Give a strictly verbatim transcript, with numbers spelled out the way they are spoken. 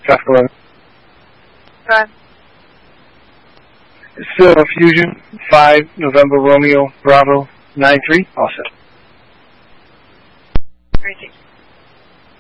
Traffic eleven. Five. Silver Fusion, five, November Romeo, Bravo, nine three, all set. Great, thanks.